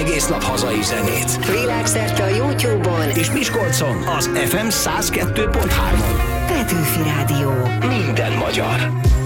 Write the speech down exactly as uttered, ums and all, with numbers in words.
egész nap hazai zenét. Világszerte a YouTube-on és Miskolcon az ef em száz kettő pont három. Petőfi Rádió. Minden magyar.